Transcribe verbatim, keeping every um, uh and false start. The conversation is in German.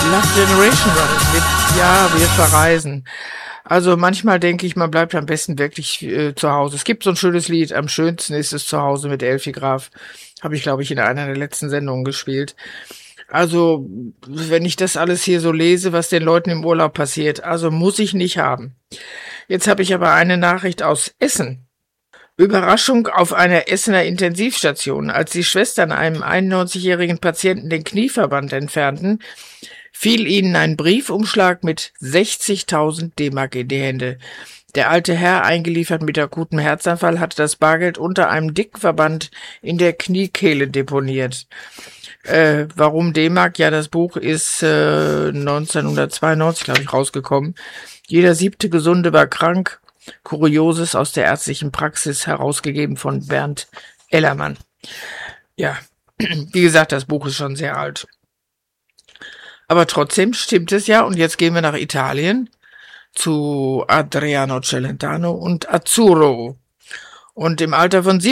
Last Generation war das mit, ja, wir verreisen. Also manchmal denke ich, man bleibt am besten wirklich äh, zu Hause. Es gibt so ein schönes Lied, am schönsten ist es zu Hause mit Elfi Graf. Habe ich, glaube ich, in einer der letzten Sendungen gespielt. Also, wenn ich das alles hier so lese, was den Leuten im Urlaub passiert, also muss ich nicht haben. Jetzt habe ich aber eine Nachricht aus Essen. Überraschung auf einer Essener Intensivstation. Als die Schwestern einem einundneunzigjährigen Patienten den Knieverband entfernten, fiel ihnen ein Briefumschlag mit sechzigtausend D-Mark in die Hände. Der alte Herr, eingeliefert mit akutem Herzanfall, hatte das Bargeld unter einem dicken Verband in der Kniekehle deponiert. Äh, warum D-Mark? Ja, das Buch ist äh, neunzehnhundertzweiundneunzig, glaube ich, rausgekommen. Jeder siebte Gesunde war krank. Kurioses aus der ärztlichen Praxis, herausgegeben von Bernd Ellermann. Ja, wie gesagt, das Buch ist schon sehr alt. Aber trotzdem stimmt es ja. Und jetzt gehen wir nach Italien zu Adriano Celentano und Azzurro. Und im Alter von